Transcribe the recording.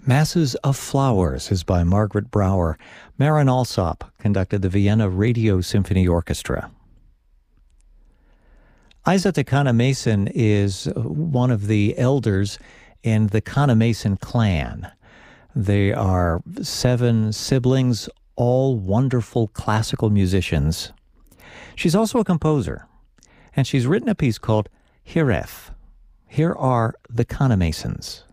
Masses of Flowers is by Margaret Brouwer. Marin Alsop conducted the Vienna Radio Symphony Orchestra. Isa Takana Mason is one of the elders in the Kana Mason clan. They are 7 siblings, all wonderful classical musicians. She's also a composer, and she's written a piece called Hiref. Here are the Kana Masons.